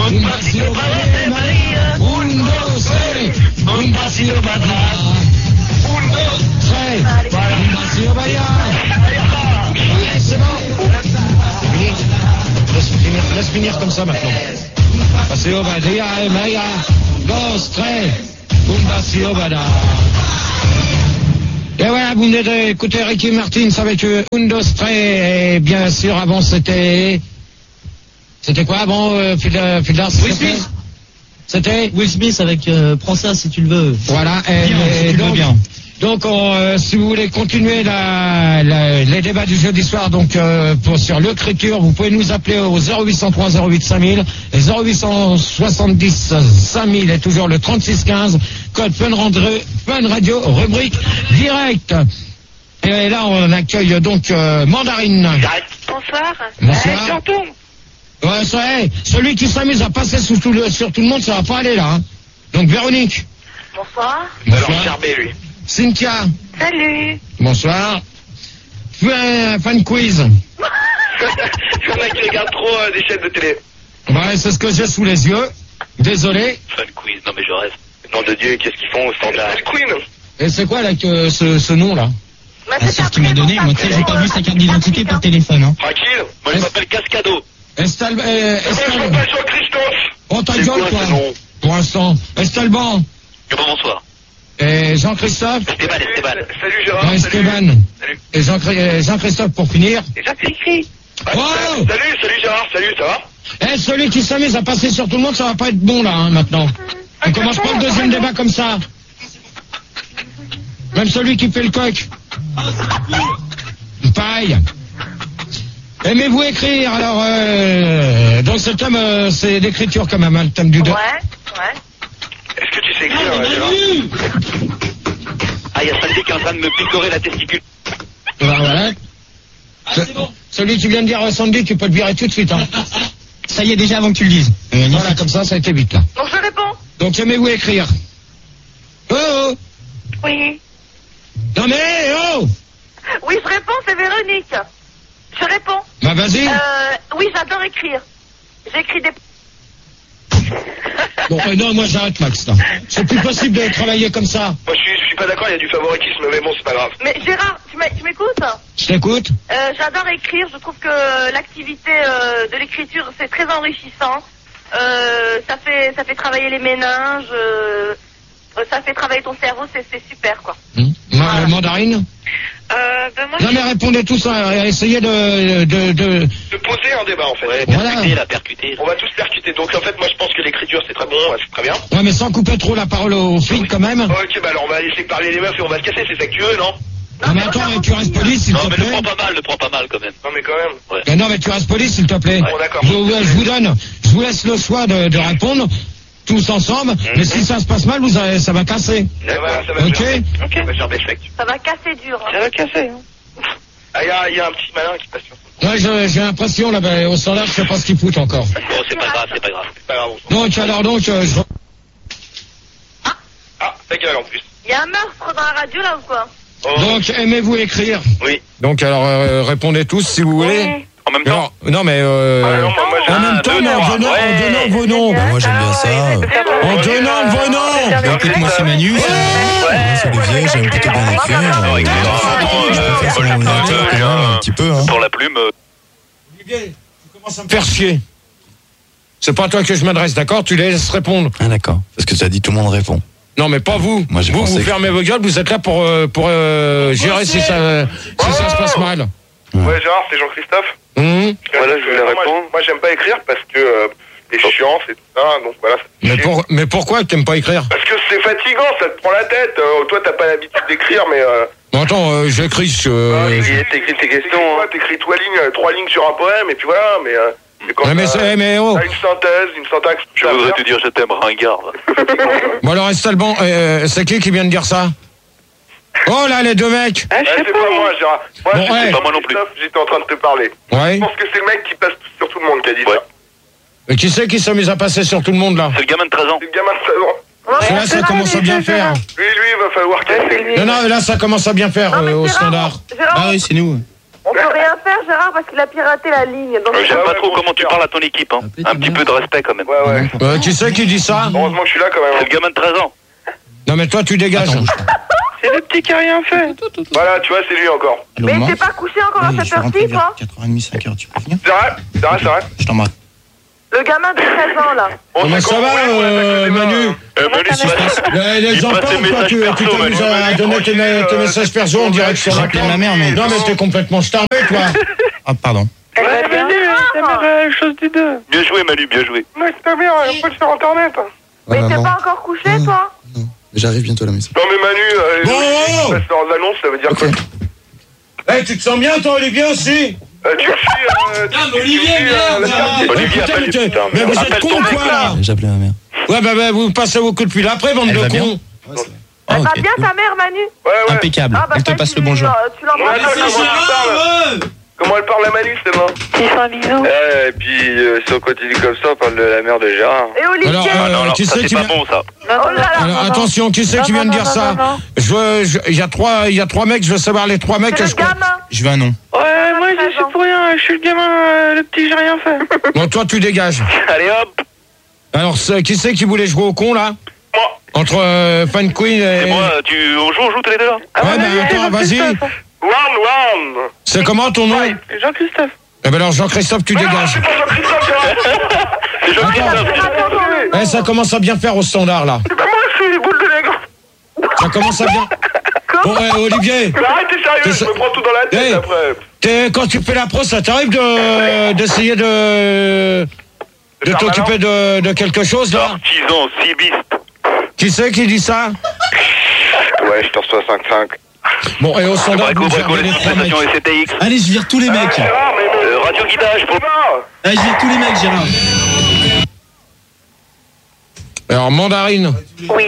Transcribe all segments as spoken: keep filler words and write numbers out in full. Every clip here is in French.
un pasito para adelante, María. Un, dos, tres. Un pasito para atrás. Un, dos, tres. Un pasito para allá. Allez, c'est bon. Fini. Laisse finir, laisse finir comme ça maintenant. Pasito para allá, María. Dos, tres. Un pasito para allá. Et voilà, vous venez d'écouter Ricky Martin avec euh, Un, Dos, Tres, et bien sûr, avant c'était... C'était quoi avant, euh, Fieldars? Will Smith. C'était Will Smith avec euh, Prends ça si tu le veux. Voilà, et, bien, et si tu donc, veux bien. donc on, euh, si vous voulez continuer la, la, les débats du jeudi soir, donc euh, pour, sur l'écriture, vous pouvez nous appeler au zéro huit cent trois zéro huit cinq mille et zéro huit cent soixante-dix cinq mille et toujours le trente-six quinze, code Fun Radio, Fun Radio, rubrique direct. Et là, on accueille donc euh, Mandarine. Bonsoir. Bonsoir. Euh, Tonton. Ouais, ça, hey, celui qui s'amuse à passer sous tout le, sur tout le monde, ça va pas aller là. Hein. Donc Véronique. Bonsoir. Bonsoir. Alors, Charbé, lui. Cynthia. Salut. Bonsoir. Fais un fan quiz. C'est un mec qui regarde trop euh, des chaînes de télé. Ouais, c'est ce que j'ai sous les yeux. Désolé. Fun quiz, non mais je rêve. Nom de Dieu, qu'est-ce qu'ils font au standard? Queen. Et c'est quoi là que ce, ce nom là? Bah, Ah, c'est ce qu'il m'a donné. Moi, tu sais, j'ai pas vu sa carte d'identité par téléphone. Hein. Tranquille. Moi, je m'appelle Cascado. Estal... Euh, Moi, je Estal... m'appelle Jean-Christophe. Oh ta C'est gueule quoi, toi. ce nom? Pour l'instant. Estalban. Bonsoir. Et Jean-Christophe. Esteban, Esteban. Salut Gérard. Non, Esteban. Salut. Et Jean- euh, Jean-Christophe pour finir. Et Jacques-Écrit. Wow. Salut, salut Gérard, salut, ça va? Eh, celui qui s'amuse à passer sur tout le monde, ça va pas être bon là, hein, maintenant. On commence pas le deuxième débat comme ça. Même celui qui fait le coq. Pareil. Aimez-vous écrire? Alors, euh, donc ce thème, euh, c'est l'écriture quand même, hein, le thème du deux. Ouais, ouais. Est-ce que tu sais écrire, euh, Gérard? Ah, il y a Sandy qui est en train de me picorer la testicule. Voilà, voilà. Ce- Celui qui vient de dire euh, Sandy, tu peux le virer tout de suite. Hein. Ça y est, déjà avant que tu le dises. Euh, Voilà, comme ça, ça a été vite là. Donc je réponds. Donc aimez-vous écrire? Oh, oh. Oui. Non mais, oh. Oui, je réponds, c'est Véronique. Je réponds. Bah vas-y. Euh, oui, j'adore écrire. J'écris des... Bon, euh, non, moi j'arrête Max là. C'est plus possible de travailler comme ça. Moi, je suis, je suis pas d'accord, il y a du favoritisme, mais bon, c'est pas grave. Mais Gérard, tu m'é- tu m'écoutes? Je t'écoute. Euh, j'adore écrire. Je trouve que l'activité euh, de l'écriture, c'est très enrichissant. Euh, ça fait, ça fait travailler les méninges. Euh, ça fait travailler ton cerveau. C'est, c'est super, quoi. Hum. Ma- Voilà. Mandarine. Euh, ben moi, Non mais répondez tous, hein, essayez de, de, de... De poser un débat, en fait. Ouais, Voilà. percuter, la percuter. On va tous percuter. Donc, en fait, moi, je pense que l'écriture, c'est très bon, ouais, c'est très bien. Ouais, mais sans couper trop la parole aux filles quand même. Ok, bah alors, on va laisser parler les meufs et on va le casser, c'est ça que tu veux, non? Non mais attends, tu restes poli s'il Non, te mais le plaît. prends pas mal, le prends pas mal, quand même. Non, mais quand même. Ouais. Mais non mais tu restes poli s'il te plaît. Bon, d'accord. Je, je vous donne, je vous laisse le choix de, de répondre tous ensemble. Mais si ça se passe mal, vous avez, ça va casser. Voilà, ça va Ok. faire. Ok. Bah, je respecte. ça va casser dur. Hein. Ça va casser, hein. Ah, il y a, y a un petit malin qui passe sur son. Ouais, je- j'ai l'impression là, ben, au standard, je sais pas ce qu'il fout encore. Bon, c'est pas grave, c'est pas grave. C'est pas grave, on s'en- Donc alors donc, euh, je... Ah, ta gueule, en plus. Il y a un meurtre dans la radio là ou quoi? Oh. donc aimez-vous écrire? Oui. Donc alors euh, répondez tous si vous voulez. Oui. En même temps? Non, non mais euh, Ah, non, moi, moi, j'ai en un même temps, deux mais en noirs. donnant, en Ouais. donnant vos noms. Bah, moi j'aime bien ça. En donnant vos noms. Bah, écoute, moi c'est Manu, c'est moi, c'est Olivier, j'aime plutôt bien écrire. Non, Euh, écoute, Je euh, préfère sur mon ordinateur quand même, un petit peu. Hein. Pour la plume. euh, Olivier, tu commences à me faire chier. C'est pas à toi que je m'adresse, d'accord? Tu les laisses répondre. Ah d'accord, parce que tu as dit tout le monde répond. Non, mais pas vous. Moi, j'ai vous, pensé vous que- fermez vos gueules, vous êtes là pour, euh, pour euh, gérer si ça, si ça se passe mal. Ouais, Gérard, c'est Jean-Christophe. Hum. Voilà, je voulais répondre. Moi, j'aime pas écrire parce que euh, les chiants, c'est tout ça, donc voilà. ça fait Mais, chier. pour, mais pourquoi t'aimes pas écrire? Parce que c'est fatigant, ça te prend la tête. Euh, toi, t'as pas l'habitude d'écrire, mais... Euh, Bon, attends, euh, j'écris. euh, Euh, je- t'écris tes questions. Hein. T'écris trois lignes, euh, trois lignes sur un poème, et puis voilà, mais... Euh, mais quand Ouais, mais, t'as- c'est- mais oh. t'as une synthèse, une syntaxe... Je voudrais te dire je t'aime, ringard. Bon, alors, Estalban, euh, c'est qui qui vient de dire ça? Oh là, les deux mecs. Ah, c'est pas moi, Gérard. Moi, Bon, j'étais ouais. Pas moi non plus. Christophe, j'étais en train de te parler. Ouais. Je pense que c'est le mec qui passe sur tout le monde qui a dit Ouais. ça. Et qui c'est qui s'est mis à passer sur tout le monde là? C'est le gamin de treize ans. C'est le gamin de treize ans. Là, ça commence à bien faire. Lui, lui, il va falloir casser. Non, non, là, ça commence à bien faire Non, mais euh, au Gérard, standard. Gérard, Ah oui, c'est nous. On peut rien faire, Gérard, parce qu'il a piraté la ligne. Donc J'aime pas trop comment tu parles à ton équipe, hein. Un petit peu de respect quand même. Ouais, ouais. Euh, qui c'est qui dit ça? Heureusement que je suis là quand C'est même. le gamin de treize ans. Non mais toi tu dégages. C'est le petit qui a rien fait. Voilà, tu vois, c'est lui encore. Mais t'es pas couché encore à cette heure-ci, toi? quatre heures trente, cinq heures, tu peux venir? C'est vrai, c'est vrai, c'est vrai. Je t'embrasse. Le gamin de treize ans, là. Bon, Comment ça va, euh, Manu? Euh, Manu, tu passes. Les, les Il enfants, passe tes toi, tu messages tu perso, t'amuses Manu. à donner tes, tranquille, tes euh, messages perso en direct sur J'ai la appelé ma mère, mais. Non mais t'es complètement starvé, toi. Ah, pardon. Elle va bien. chose du deux. Bien joué, Manu, bien joué. Mais c'est pas bien, on peut le faire internet. Mais Ouais, t'es maman. pas encore couché, Non. toi? Non, mais j'arrive bientôt à la maison. Non mais Manu, euh, Bon, il oh passe leurs annonces, ça veut dire Ok. quoi? Eh, tu te sens bien, toi, Olivier, aussi? Euh, tu le suis, euh, tu- Ah, mais tu Olivier, le suis, euh, merde, la là. carte. Olivier, putain, appelle mais t'es- putain, mais vous êtes appelle cons, ton mec, quoi, là? J'ai appelé ma mère. Ouais, bah, bah, vous passez vos coups de fil après, bande Elle de va bien cons. Ah, Elle va ok. bien, ta mère, Manu? Ouais, ouais. Impeccable. Ah, bah, Elle te ça, passe tu le bonjour. lui- Tu l'embrasses. Ouais, comment elle parle? Comment elle parle à Manu, c'est bon? Tu fais un bisou. Et puis, euh, si on continue comme ça, on parle de la mère de Gérard. Et Olivier? Alors, Ah euh, non, non, qui ça c'est c'est qui pas vient... bon, ça. Oh là là. Alors, non, non. attention, qui c'est Non, qui non, vient de non, dire non, ça? non, non. Je veux, je- il y a trois, il y a trois mecs, je veux savoir les trois mecs. C'est que le je... gamin. Je veux un nom. Ouais, moi je suis pour rien, je suis le gamin, euh, le petit, j'ai rien fait. Bon, toi, tu dégages. Allez hop, Alors, c'est- qui c'est qui voulait jouer au con, là? Moi. Entre euh, Fan Queen et... c'est moi, tu... on joue, on joue tous les deux là. Ouais, bah, attends, vas-y. One, one. C'est comment ton nom? Jean-Christophe. Eh ben alors, Jean-Christophe, tu dégages. C'est pas Jean-Christophe, Gérard. C'est Jean-Christophe. Attends, attends, attends. Eh, ça commence à bien faire au standard, là. C'est pas moi, je suis les boules de nègre. Ça commence à bien... Bon, ouais, Olivier, Mais arrête, t'es sérieux, C'est- je me prends tout dans la tête Hey. après. t'es- quand tu fais la pro, ça t'arrive de d'essayer de... de faire t'occuper de, de quelque chose, là? Artisan, cibiste. Qui c'est qui dit ça? Ouais, je te reçois cinq cinq. Bon, et au standard, Braco, vous Braco, gérez les les trois mecs. sensations S T X. Allez, je vire tous les mecs. Gérard, mais mais- Euh, radio guidage pour... pas. Allez, je vire tous les mecs, Gérard. Alors, mandarine. Oui.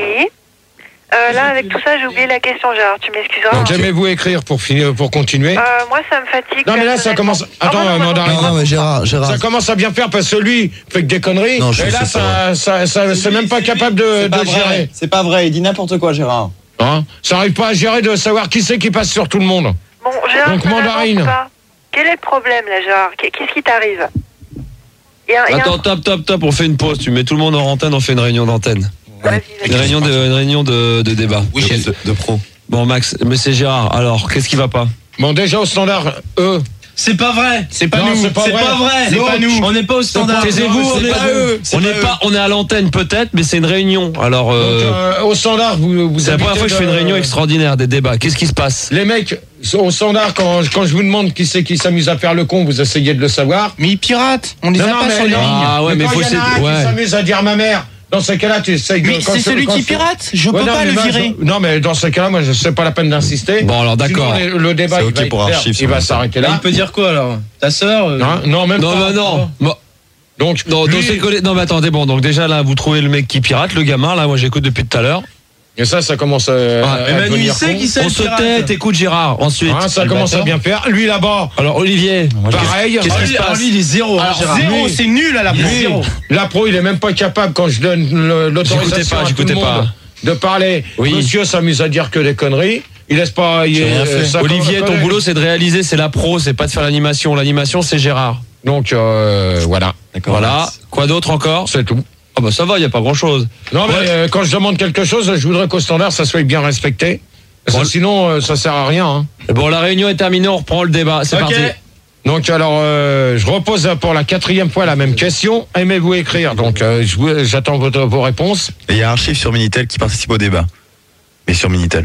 Euh, là, avec tout ça, j'ai oublié la question, Gérard. Tu m'excuseras. Donc, aimez-vous écrire pour finir, pour continuer? Euh, moi, ça me fatigue. Non, mais là, ça personnellement. commence... Attends, Ah, non, euh, non, non, mandarine. Non, non, mais Gérard, Gérard. Ça commence à bien faire parce que lui fait que des conneries. Non, je et là, sais pas ça, ça, ça, c'est même pas capable de, C'est pas de gérer. vrai, c'est pas vrai, il dit n'importe quoi, Gérard. Hein, ça arrive pas à gérer de savoir qui c'est qui passe sur tout le monde. Bon, Gérard, Donc, ça n'avance mandarine. pas. Quel est le problème, là, Gérard? Qu'est-ce qui t'arrive? Il y a- il y a un- Attends, top, top, top, on fait une pause. Tu mets tout le monde en antenne, on fait une réunion d'antenne. Vas-y, Une vas-y. réunion de, une réunion de, de débat. Oui, de, de pro. Bon, Max, mais c'est Gérard. Alors, qu'est-ce qui va pas? Bon, déjà au standard, eux. C'est pas vrai. C'est pas Non, nous. c'est pas vrai. C'est pas nous. On n'est pas au standard. Taisez-vous, on C'est est, pas eux. C'est on pas est eux. pas, on est à l'antenne peut-être, mais c'est une réunion. Alors, Donc, euh, euh, au standard, vous, vous c'est la première habitez fois que je fais une de- réunion extraordinaire, des débats. Qu'est-ce qui se passe? Les mecs, au standard, quand, quand je vous demande qui c'est qui s'amuse à faire le con, vous essayez de le savoir. Mais ils piratent. On les Non, a non, pas mais sur les non. lignes. Ah ouais, mais quand faut il y en essayer. a un qui Ouais. s'amuse à dire ma mère, dans ce cas-là, tu essayes de... Mais quand c'est je- celui quand qui je- pirate. Je Ouais, peux non, pas mais le moi, virer. je- Non, mais dans ce cas-là, moi, je sais pas la peine d'insister. Bon, alors d'accord. Sinon, le, le débat, C'est il ok va, pour être archive, clair, il ça. va s'arrêter Là, là. il peut dire quoi alors? Ta sœur euh, Hein non, même Non, pas. non, non. Bon, Donc, non, lui- dans ces collègues- non, mais attendez, bon, donc déjà là, vous trouvez le mec qui pirate, le gamin, là, moi j'écoute depuis tout à l'heure. et ça, ça commence à, à Mais Manu, il devenir sait con. qui c'est On le se pirate. tait, t'écoutes Gérard. Ensuite. Hein, ça commence à bien faire. Lui, là-bas, Alors, Olivier. pareil. Qu'est-ce qui se Alors passe? lui, il est zéro. hein, Alors, Gérard. zéro, c'est nul à la Lui, zéro. la pro, il est même pas capable, quand je donne le- l'autorisation J'écoutais pas, à tout j'écoutais le monde pas. de parler. Oui. Monsieur s'amuse à dire que des conneries. Il laisse pas... Il, J'ai rien euh, fait. ça- Olivier, ton boulot, c'est de réaliser, c'est la pro, c'est pas de faire l'animation. L'animation, c'est Gérard. Donc, euh, voilà. D'accord. Voilà. Quoi d'autre encore? C'est tout. Ah bah ça va, y a pas grand chose. Non, mais Ouais. euh, quand je demande quelque chose, je voudrais qu'au standard, ça soit bien respecté. Parce que Bon. sinon, euh, ça sert à rien. Hein. Bon, la réunion est terminée, on reprend le débat. C'est Ok. parti. Donc, alors, euh, je repose pour la quatrième fois la même question. Aimez-vous écrire? Donc, euh, je vous- j'attends votre- vos réponses. Et il y a Archive sur Minitel qui participe au débat. Mais sur Minitel.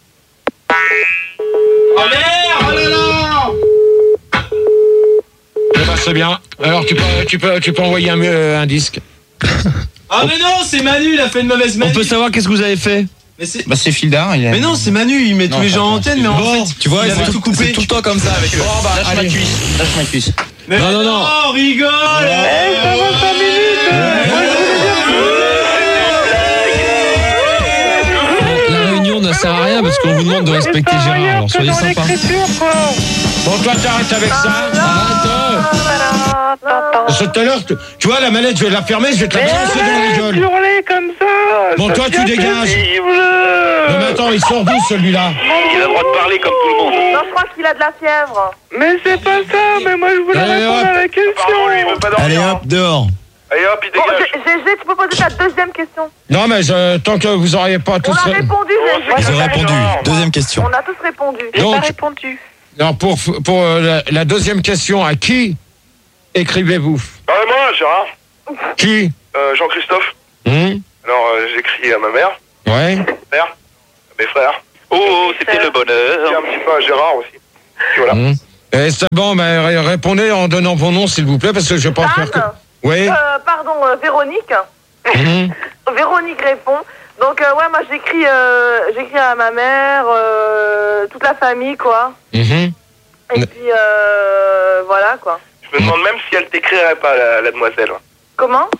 Oh merde! Oh là là! Eh ben, c'est bien. Alors, tu peux, tu peux, tu peux envoyer un, euh, un disque. Ah mais non, c'est Manu, il a fait une mauvaise On Manu. peut savoir qu'est-ce que vous avez fait? Mais c'est Bah, c'est Fildar, il a. Mais non, c'est Manu, il met tous les gens en antenne, mais en Bon, fait, Tu vois, il c'est avait tout coupé. c'est tout le temps comme ça avec eux. Lâche ma cuisse, lâche ma cuisse. Mais Non, non, non. non, rigole. La réunion ne sert à rien parce qu'on vous demande de respecter Gérard, alors soyez sympa. Bon, toi, t'arrêtes avec ça. Arrête. Parce que tout à l'heure, tu tu vois, la manette, je vais la fermer, je vais te la balancer dans la gueule. hurler comme ça. Bon, toi, tu dégages. Non, mais attends, il sort d'où, celui-là? Il a le droit de parler comme tout le monde. Non, je crois qu'il a de la fièvre. Mais c'est pas ça, mais moi je voulais Allez, répondre hop. à la question. Pardon, lui, il veut pas dormir. Allez hein. hop, dehors. Allez hop, il Bon, dégage. G G, tu peux poser ta deuxième question. Non, mais je- tant que vous auriez pas On tous... a répondu, Oh, G G. Ils ont répondu. Deuxième question. On a tous répondu. Donc, répondu. alors pour, pour euh, la, la deuxième question, à qui écrivez-vous? Ah, moi, Gérard. Qui? Euh, Jean-Christophe. Hum Alors, euh, j'écris à ma mère, Ouais. père, à mes frères. Oh, oh, c'était le Et bonheur. un petit peu à Gérard aussi. Puis voilà. Hum. Et c'est bon, mais ré- répondez en donnant vos noms, s'il vous plaît, parce que je pense faire que... Anne, Oui. euh, pardon, euh, Véronique. Hum. Véronique répond. Donc, euh, ouais, moi j'écris euh, j'écris à ma mère, euh, toute la famille, quoi. Mhm. Et Ne- puis, euh, voilà, quoi. Je me demande même si elle t'écrirait pas, la, la demoiselle. Comment?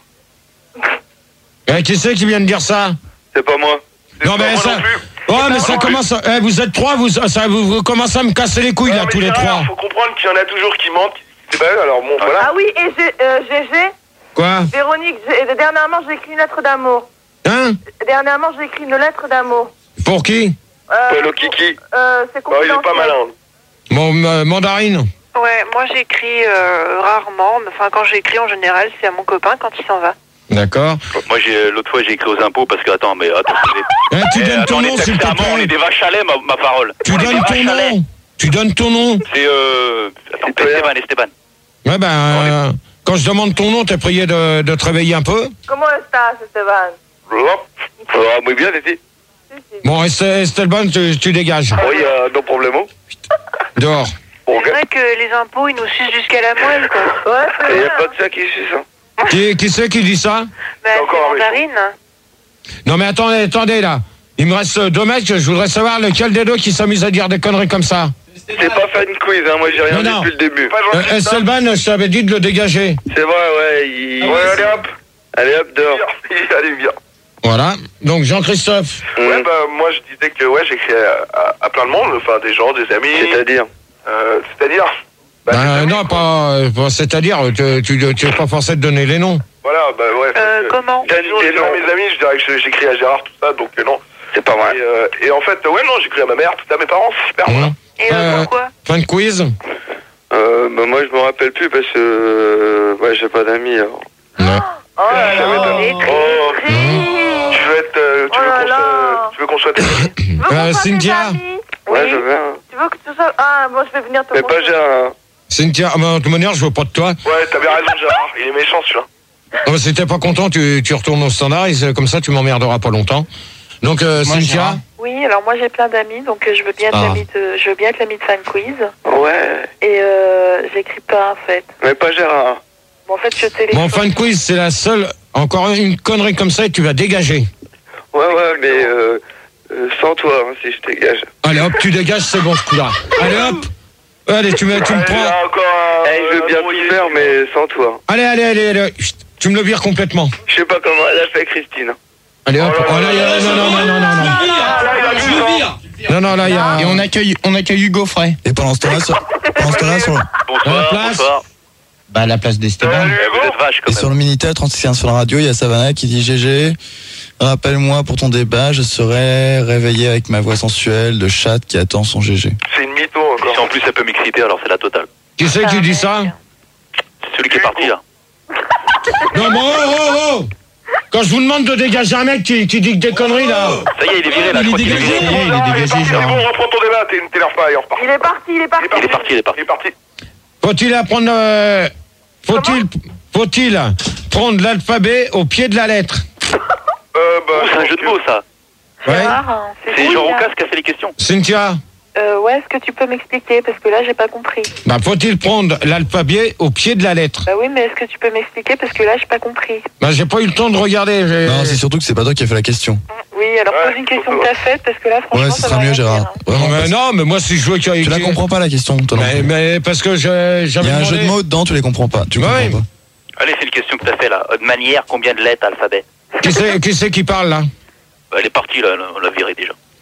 Eh, qui c'est qui vient de dire ça? C'est pas moi. C'est Non, pas mais moi ça... non plus. Oh, mais pas ça moi commence... à- eh, vous êtes trois, vous, ça, vous, vous commencez à me casser les couilles, Non, là, mais tous les Gérard, trois. faut comprendre qu'il y en a toujours qui mentent, qui disent c'est pas eux, alors bon, voilà. Ah oui, et G- euh, Gégé, Quoi? Véronique, j'ai- dernièrement j'ai écrit une lettre d'amour. Hein? Dernièrement j'ai écrit une lettre d'amour. Pour qui? Euh, Paul Kiki. euh, c'est Non, il est pas confidentiel. malin. Mon euh, mandarine. Ouais, moi j'écris euh, rarement, mais enfin quand j'écris en général c'est à mon copain quand il s'en va. D'accord. Moi, j'ai l'autre fois, j'ai écrit aux impôts parce que, attends, mais attends, Eh, tu Eh, donnes attends, ton on est nom, s'il te taxés à mort, on est plaît. des vaches à lait, ma, ma parole. Tu On est des donnes ton vaches à lait. nom. Tu donnes ton nom. C'est euh... Attends, Esteban, Esteban. Ouais, ben, euh, quand je demande ton nom, t'es prié de, de te réveiller un peu. Comment estás, Esteban? Hop. Ça va muy bien, Titi. Bon, Est- Estelban, tu, tu dégages. Oui, euh, no problemo. Dehors. Bon, C'est vrai que les impôts ils nous sucent jusqu'à la moelle quoi. Ouais, c'est il n'y vrai. a pas de ça qui suce, hein. Qui, qui c'est qui dit ça? Bah c'est encore un mandarine. Non, mais attendez, attendez, là. Il me reste deux mecs, je voudrais savoir lequel des deux qui s'amuse à dire des conneries comme ça. C'est pas fan quiz, hein. Moi, j'ai rien Non, dit non. depuis le début. Pas Euh, Jean-Christophe. Estelban, je t'avais dit de le dégager. C'est vrai, ouais. Il... Ouais, allez hop. Allez hop, dehors. Allez, viens. Voilà. Donc, Jean-Christophe. Ouais, Mmh. bah, moi, je disais que, ouais, j'écris à, à, à plein de monde, enfin, des gens, des amis. C'est-à-dire Euh, c'est-à-dire bah, des Ben, amis, non, quoi. pas, euh, pas- c'est-à-dire, tu, tu, tu es pas forcé de donner les noms. Voilà, bah, ouais. Euh, euh, comment? sinon, des sinon, noms. mes amis, je dirais que je- j'écris à Gérard, tout ça, donc euh, non. C'est pas vrai. Et, euh, et en fait, ouais, non, j'écris à ma mère, tout à mes parents, c'est super. voilà. Hein. Et euh, Euh, pourquoi? Fin de quiz. Euh, bah, moi, je me rappelle plus parce que... euh, ouais, j'ai pas d'amis, alors. Ouais. Oh là Je savais là. pas. Les Oh, Triste. tu veux être, euh, tu Oh veux là qu'on là. soit, tu veux qu'on soit tes amis Tu veux qu'on Euh, soit tes Cynthia. amis? Ouais, Oui. je viens. Tu veux que tu sois... Ah, moi je vais venir te Mais pas montrer. Gérard. Cynthia, ah, ben, de toute manière, je veux pas de toi. Ouais, t'avais raison, Gérard, il est méchant, celui-là. Non, mais si t'es pas content, tu, tu retournes au standard, et c'est comme ça, tu m'emmerderas pas longtemps. Donc, euh, Moi, Cynthia. Gérard. Oui, alors moi j'ai plein d'amis, donc euh, je veux bien être Ah. l'ami de, je veux bien être l'ami de Fan Quiz. Ouais. Et euh, j'écris pas en fait. Mais pas Gérard. Bon, en fait je téléphone. Mon fan quiz, c'est la seule. Encore une connerie comme ça et tu vas dégager. Ouais, ouais, mais euh, euh, sans toi, hein, si je dégage. Allez hop, tu dégages, c'est bon ce coup-là. Allez hop. Allez, tu me, tu me Allez, prends. là, encore un. Eh, je veux un bien brouillé. tout faire, mais sans toi. Allez, allez, allez, allez. Chut, tu me le vires complètement. Je sais pas comment elle a fait, Christine. Allez hop. Oh là Oh là là, il y a- là non, non, non, non, non, non. Ah, là, il a du sang. Non, non, là, il y a. Et on accueille, on accueille Hugo Frey. Et pendant ce temps-là, sur, pendant ce temps-là, sur, À la Bonsoir, place. bonsoir. Bah, à la place d'Esteban. Salut, Eh, vous Hugo. êtes vache, quand et même. sur le Minitel trente-six quinze sur la radio, il y a Savannah qui dit G G, rappelle-moi pour ton débat, je serai réveillé avec ma voix sensuelle de chatte qui attend son G G. C'est une mytho Et si encore. en plus, ça peut m'exciter, alors c'est la totale. Qui c'est qui dit ça? C'est celui qui est parti, là. Non, bon, oh, oh, oh. Quand je vous demande de dégager un mec qui, qui dit que des conneries, là. Ça y est, il est viré, là. Je crois qu'il est viré. il est dégagé, C'est Gérard. bon, reprends ton débat, t'es- t'énerve pas, il repart. Il est parti, il est parti. Il est parti, il est parti. Il est parti. Faut-il apprendre. euh, Faut-il. Faut-il prendre l'alphabet au pied de la lettre? Euh, bah. Oh, c'est un jeu de mots, ça. Ouais. Gérard, hein, C'est cool, Jean là. Roucas qui a fait les questions. Cynthia, Euh, ouais, est-ce que tu peux m'expliquer parce que là j'ai pas compris. bah, faut-il prendre l'alphabet au pied de la lettre? Bah oui, mais est-ce que tu peux m'expliquer parce que là j'ai pas compris. Bah, j'ai pas eu le temps de regarder. j'ai- Non, c'est surtout que c'est pas toi qui as fait la question. Oui, alors Ouais, pose une question faut que pas. t'as faite parce que là franchement Ouais, ça ce va sera mieux, rien Gérard. dire. Vraiment, Non, mais parce- non, mais moi, si je jouais qui. tu la comprends pas la question, toi non Mais, plus. mais parce que je, Il j'avais y a un demandé- jeu de mots dedans, tu les comprends pas. Tu Ouais, comprends ouais. pas. Allez, c'est une question que t'as fait, là. De manière, combien de lettres, alphabet? Qui c'est, qui c'est qui parle là? Bah, elle est partie, là. On l'a virée déjà.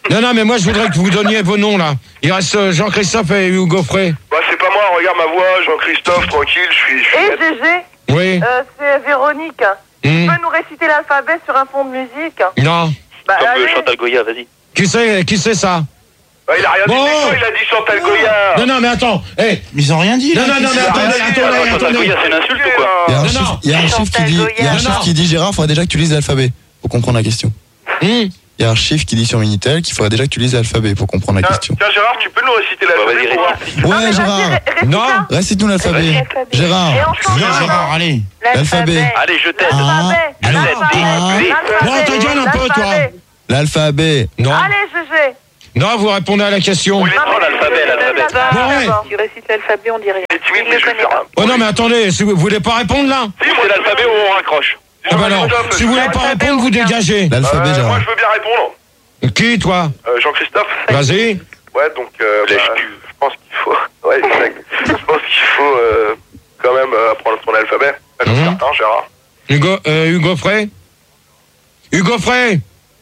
Non, non, mais moi, je voudrais que vous donniez vos noms, là. Il reste euh, Jean-Christophe et Hugo Frey. Bah, c'est pas moi, regarde ma voix, Jean-Christophe, tranquille, je suis... je suis Et net. Gégé, Oui. euh, c'est Véronique. Tu Hmm. peux nous réciter l'alphabet sur un fond de musique? Non. Bah, Comme allez. euh, Chantal Goya, vas-y. Qui c'est, qui c'est ça? Bah, il a rien Bon. dit, c'est quoi, il a dit Chantal Goya. Non, non, mais attends. Hey. Mais ils ont rien dit, là. Non, non, non, mais attendez, attendez, Chantal attendez. Goya, c'est une insulte ou quoi? Il y a un Non, chiffre, non. il y a un chiffre qui dit, il y a un Non, chiffre non. qui dit Gérard, il faudrait déjà que tu lises l'alphabet pour comprendre la question. Hmm. Il y a un chiffre qui dit sur Minitel qu'il faudrait déjà que tu lises l'alphabet pour comprendre la Tiens, question. tiens, Gérard, tu peux nous réciter Bah, l'alphabet vas-y, pour voir récite. Non, mais Ouais, vas-y, Gérard. ré- récite Non. ça. Récite-nous l'alphabet. Gérard. Et on change. Non, Gérard, allez. L'alphabet. Allez, je t'aide. L'alphabet. Un, L'alphabet. un. L'alphabet. Bon, ta gueule un peu, toi. L'alphabet. L'alphabet. Non. Allez, Gégé. Non, vous répondez à la question. Oui, mais prends l'alphabet, l'alphabet. Bon, ouais. Tu récites l'alphabet, on dit rien. Et tu Il mais le je vais connaît faire pas. un... Oh non, mais attendez, si vous vous voulez pas répondre, là? Si, moi, C'est l'alphabet où on raccroche. Ah bah alors, si vous voulez pas répondre, vous dégagez. L'alphabet, Euh, Gérard. moi, je veux bien répondre. Qui, toi? Euh, Jean-Christophe. Vas-y. Ouais, donc, euh, bah, je pense qu'il faut... Ouais, exact. Je pense qu'il faut euh, quand même euh, apprendre son alphabet. Pas Mhm. certain, Gérard. Hugo, euh, Hugo Frey? Hugo Frey?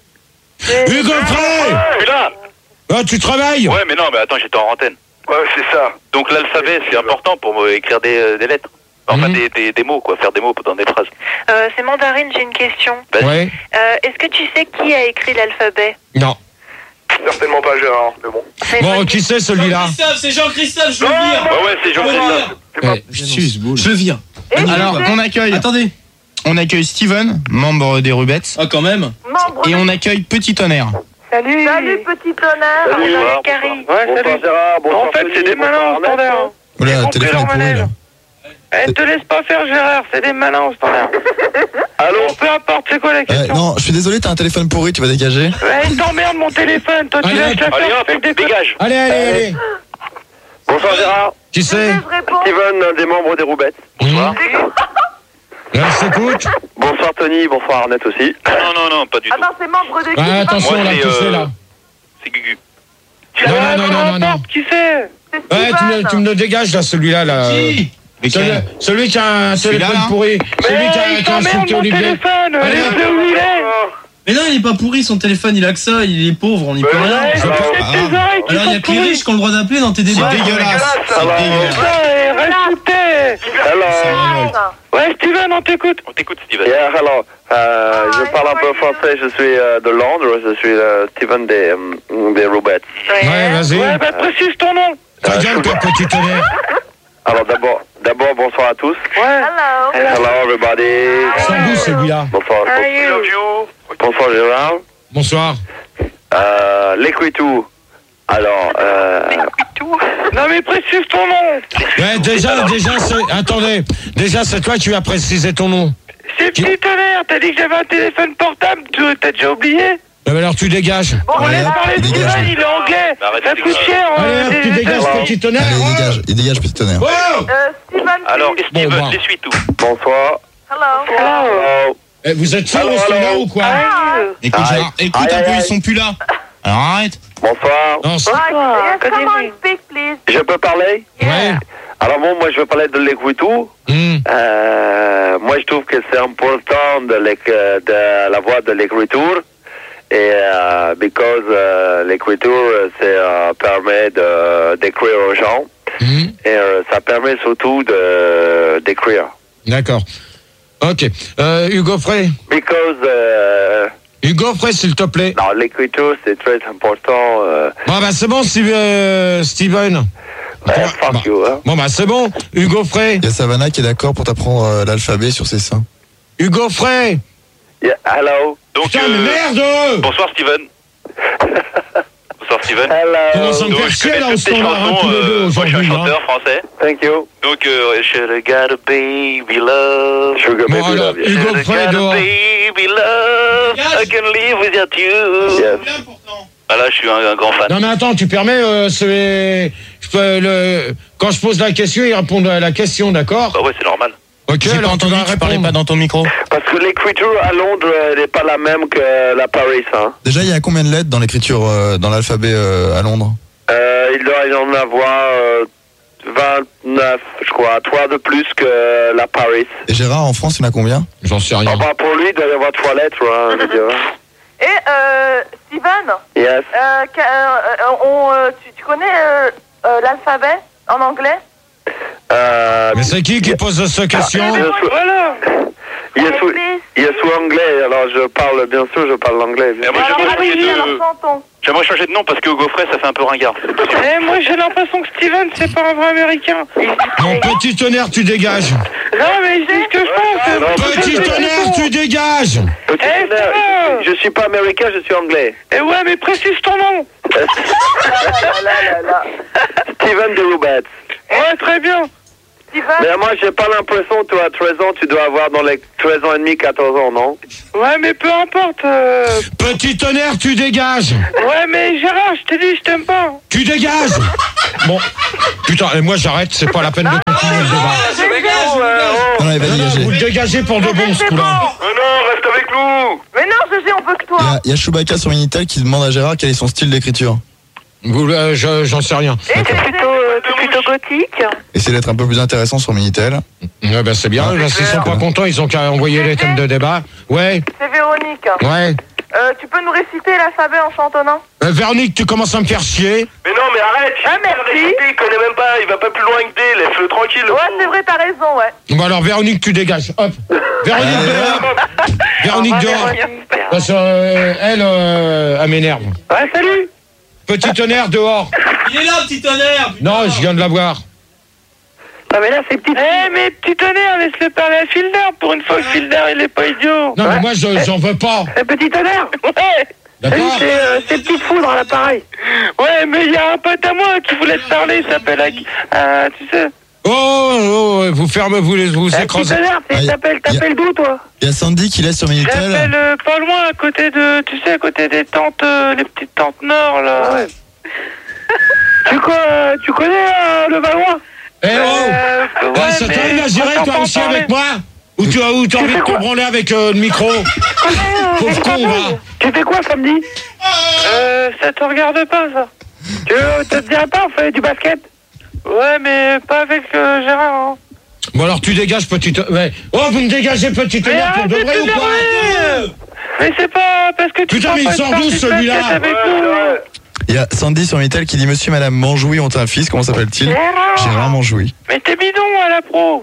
Hugo Frey! Je suis là. Ah, tu travailles? Ouais, mais non, mais attends, j'étais en antenne. Ouais, c'est ça. Donc l'alphabet, c'est important pour euh, écrire des, euh, des lettres. Enfin, Mhm. des, des, des mots, quoi. Faire des mots dans des phrases. Euh, c'est Mandarine, j'ai une question. Ouais. Euh, Est-ce que tu sais qui a écrit l'alphabet? Non. Certainement pas Gérard, mais bon. C'est une Bon, bonne qui c'est celui-là? Jean-Christophe, c'est Jean-Christophe, je le Non, vire. Ouais, ouais, c'est Jean-Christophe. Eh, Je le vire. Et Alors, Gégé, on accueille. Attendez. On accueille Steven, membre des Rubettes. Ah, quand même. membre. Et on accueille Petit Tonnerre. Salut. Salut, petit honneur. Salut, Bonsoir, Carrie. bonsoir. Ouais, salut. Gérard, bonsoir. En fait, c'est des malins au standard. Oula, le téléphone est pourri, là. Eh, te laisse pas faire Gérard, c'est des malins au standard. Allô? Peu importe, c'est quoi la Eh, question? non, je suis désolé, t'as un téléphone pourri, tu vas dégager. Ouais, il t'emmerde mon téléphone, toi tu Allez, lâches la Allez, faire, hop, fais des dégage. Allez, allez, allez. Bonsoir Gérard. Qui c'est? Gégé, je réponds. Steven, un des membres des Roubettes. Bonsoir. Là, s'écoute. Bonsoir Tony, bonsoir Arnett aussi. Non, non, non, pas du tout. Attends, c'est membre de qui? Ah, attention, Moi, là, c'est, qui c'est, euh, là? C'est Gugu. Non, non, non, non, non, non. Qui c'est? C'est Ouais, tu me, Steven. tu me le dégages, là, celui-là, là. Qui? Celui, celui qui a un Celui-là, téléphone là pourri. Celui qui a, il qui a t'emmerde insulté mon Olivier. téléphone, Allez, laisse-le où il est. Mais non, il est pas pourri, son téléphone, il a que ça, il est pauvre, on n'y peut rien. Ouais, Je- c'est Ah. tes oreilles qui Alors, il y a sont que les riches pourries. qui ont le droit d'appeler dans tes C'est débats. dégueulasse. C'est Alors, dégueulasse. Ouais, reste où t'es. Alors, Ouais, Steven, on t'écoute. On t'écoute, Steven. yeah, hello. Euh, je parle un peu français, je suis euh, de Londres, je suis euh, Steven des, euh, des Roubettes. Ouais, vas-y. Ouais, bah précise ton nom. Ta gueule, toi, petit tonnerre. Alors d'abord, d'abord bonsoir à tous. Ouais. Hello. Hello everybody. Sans vous, celui-là. Bonsoir, How are you? bonsoir Gérard. Bonsoir. Euh, l'écriture. Alors, euh, Non mais précise ton nom. Ouais, déjà, déjà, c'est... Attendez. Déjà, c'est toi qui vas préciser ton nom. C'est petit tonnerre, t'as dit que j'avais un téléphone portable, tu t'as déjà oublié? Eh ben alors, tu dégages. Bon, on Allez, laisse hop, parler il Steven, dégage. il est anglais. Arrête Ça de coûte dégager. cher. Allez, hein, hop, tu des- dégages, des- petit tonnerre. Allez, il dégage, il dégage, Petit Tonnerre. Oh Euh, Steven, Alors, please. Steven, bon. t'essuies tout. bonsoir. Hello. Hello. Eh, vous êtes sûr Allô, au studio allô. ou quoi? Ah. Écoute, Aïe. Gérard, écoute Aïe, un peu, aïe, ils sont plus là. Alors arrête. Bonsoir. Non, c'est- Right. Yes, come Connais-moi. on, speak, please. Je peux parler? Ouais. Alors bon, moi je veux parler de l'écriture. Hmm. Euh, moi je trouve que c'est important de, l'éc- de la voix de l'écriture. Et euh, because euh, l'écriture, ça euh, permet de, d'écrire aux gens. Hmm. Et euh, ça permet surtout de, d'écrire. D'accord. Ok. Euh, Hugo Frey. Because euh, Hugo Frey, s'il te plaît. non, l'écriture c'est très important. Euh, Bon, bah, c'est bon, Steve- euh, Steven. ouais, Bon, fuck bah, you, hein. bon, bah, c'est bon. Hugo Frey. Il y a Savannah qui est d'accord pour t'apprendre euh, l'alphabet sur ses seins. Hugo Frey. Yeah, hello. Donc, Putain, mais euh, merde! bonsoir, Steven. Bonsoir, Steven. Comment ça Hello. me Donc, fait je chier, connais là, au toutes tes standard, hein, chansons. tous les deux, euh, moi, je suis un aujourd'hui, hein. chanteur français. Thank you. Donc, euh, should I got a baby love? Sugar Bon, baby alors, love you. Hugo Should I Frey got a dehors. baby love? I can live without you. Yes. Ah, là, je suis un, un grand fan. Non, mais attends, tu permets, euh, c'est... je peux, le... quand je pose la question, ils répondent à la question, d'accord? Bah ouais, c'est normal. Ok, J'ai pas alors tu entendu, vas tu parlais répondre. pas dans ton micro. Parce que l'écriture à Londres elle n'est pas la même que la Paris. Hein. Déjà, il y a combien de lettres dans l'écriture, euh, dans l'alphabet euh, à Londres? Euh, il doit y en avoir euh, vingt-neuf, je crois, trois de plus que la Paris. Et Gérard, en France, il y en a combien? J'en sais rien. Ah bah pour lui, il doit y avoir trois lettres. Hein, je veux dire. Et euh, Steven, Yes. euh, que- euh, on, euh, tu, tu connais euh, euh, l'alphabet en anglais? Euh, Mais c'est qui qui pose cette question? Voilà. Yes ou, yes ou anglais, alors je parle, bien sûr, je parle l'anglais. Mais moi, Alors, j'aimerais changer allez-y, alors de... chantons. J'aimerais changer de nom parce que Gaufret, ça fait un peu ringard. Eh, moi j'ai l'impression que Steven c'est pas un vrai américain. Mon petit tonnerre, tu dégages. Non mais je dis ce que je pense. Petit tonnerre, tu dégages. Petit Eh, tonnerre, Steven. je suis pas américain, je suis anglais. Eh ouais mais précise ton nom. Steven de Roubat. Ouais très bien. Mais moi, j'ai pas l'impression, toi, à treize ans, tu dois avoir dans les treize ans et demi, quatorze ans, non? Ouais mais peu importe. euh, Petit tonnerre, tu dégages. Ouais mais Gérard, je t'ai dit je t'aime pas. Tu dégages. Bon, putain, et moi j'arrête, c'est pas la peine de continuer le débat. Non, il va Non, non, dégager. vous le dégagez pour de bon, ce coup-là. Mais non, reste avec nous. Mais non, Gégé, on veut que toi. Il y a- il y a Chewbacca sur Minitel qui demande à Gérard quel est son style d'écriture. Vous, euh, je- J'en sais rien. Et t'es plutôt, euh, t'es plutôt gothique. Essayez d'être un peu plus intéressant sur Minitel. Ouais, bah, c'est bien, bah, s'ils sont pas contents, ils ont qu'à envoyer les thèmes de débat. Ouais, C'est Véronique. ouais. Euh, tu peux nous réciter l'alphabet en chantonnant? Euh, Véronique, tu commences à me faire chier. Mais non, mais arrête. Ah, merci. Il connaît même pas, il va pas plus loin que D, laisse-le tranquille. le Ouais, pauvre. c'est vrai, t'as raison, ouais. Bon alors Véronique, tu dégages. Hop. Véronique dehors. Véronique dehors. Parce que euh, elle, euh, elle m'énerve. Ouais salut. Petit tonnerre dehors. Il est là, petit tonnerre. Non, je viens de la voir. Ah mais là c'est petit. Eh mais petit tonnerre, laisse-le parler à Filder. Pour une fois que Filder il est pas idiot. Non, mais moi, je- j'en veux pas. Eh, petit tonnerre. Ouais. D'accord. C'est euh, c'est petite foudre à l'appareil. Ouais mais il y a un pote à moi qui voulait te parler, il s'appelle Ag- euh, tu sais. Oh, oh, vous fermez, vous les vous Eh, petit écrasez. tonnerre, Ah, c'est- y a- t'appelles y a- t'appelles d'où toi? Il y a Sandy qui laisse sur Minitel. J'appelle euh, pas loin, à côté de, tu sais, à côté des tentes, euh, les petites tentes nord, là. Ouais. tu, co euh, tu connais euh, le Valois? Eh oh Euh, Ouais, ouais, ça mais t'arrive à gérer, on toi t'entend aussi, parler. avec moi? Ou tu as ou t'as Tu envie fais de te quoi branler avec euh, le micro? Euh, Pauvre con, va. Tu fais quoi samedi? Euh, ça te regarde pas, ça. Tu veux, ça te dirait pas, on fait du basket? Ouais, mais pas avec euh, Gérard, hein. Bon alors tu dégages, petit... Ouais. Oh, vous me dégagez, petit Mais tonnerre, pour de arrête vrai de ou quoi? t'énerver. Mais c'est pas parce que tu Putain, prends mais pas il une sort partie d'où, de celui-là? basket avec Ouais, nous. c'est vrai. Il y a Sandy sur Minitel qui dit Monsieur et Madame Manjoui ont un fils, comment s'appelle-t-il? Gérard. Gérard Manjoui. Mais t'es bidon à la pro.